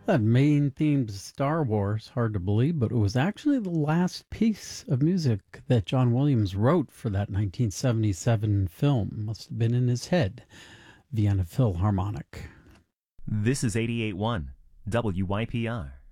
That main theme to Star Wars, hard to believe, but it was actually the last piece of music that John Williams wrote for that 1977 film. Must have been in his head. Vienna Philharmonic. This is 88.1 WYPR.